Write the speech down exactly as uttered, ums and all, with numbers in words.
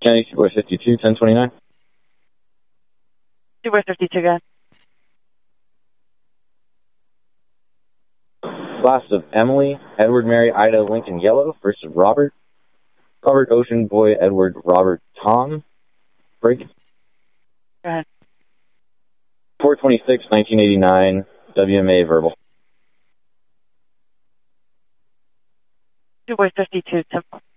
Kennedy, two boy fifty-two, ten twenty-nine. two boy fifty-two, go ahead. Last of Emily, Edward, Mary, Ida, Lincoln, Yellow. First of Robert. Robert, Ocean, Boy, Edward, Robert, Tom. Break. Go ahead. four twenty-six, nineteen eighty-nine, W M A verbal. two boy fifty-two, ten.